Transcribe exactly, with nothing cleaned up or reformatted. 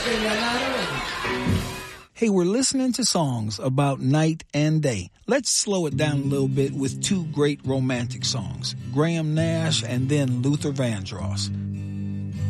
Hey, we're listening to songs about night and day. Let's slow it down a little bit with two great romantic songs, Graham Nash and then Luther Vandross.